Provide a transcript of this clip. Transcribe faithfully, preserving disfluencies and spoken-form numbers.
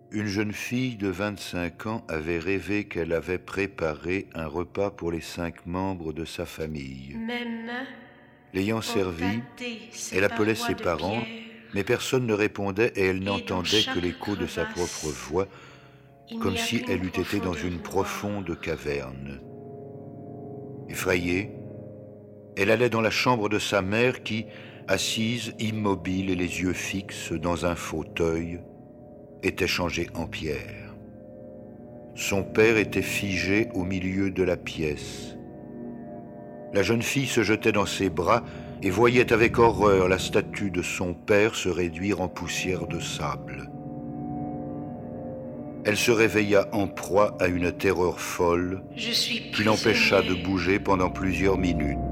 Une jeune fille de vingt-cinq ans avait rêvé qu'elle avait préparé un repas pour les cinq membres de sa famille. L'ayant servi, elle appelait ses parents, mais personne ne répondait et elle n'entendait que l'écho de sa propre voix, comme si elle eût été dans une profonde caverne. Effrayée, elle allait dans la chambre de sa mère qui, assise, immobile et les yeux fixes dans un fauteuil, était changée en pierre. Son père était figé au milieu de la pièce. La jeune fille se jetait dans ses bras et voyait avec horreur la statue de son père se réduire en poussière de sable. Elle se réveilla en proie à une terreur folle qui l'empêcha de bouger pendant plusieurs minutes.